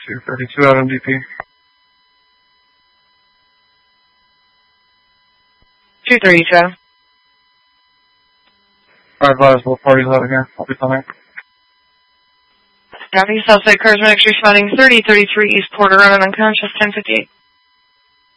232 out MDP. 232. I advise both parties out of here. I'll be coming. Copy. Southside Carsman X-ray spotting 3033 East Porter Road, unconscious, 1058.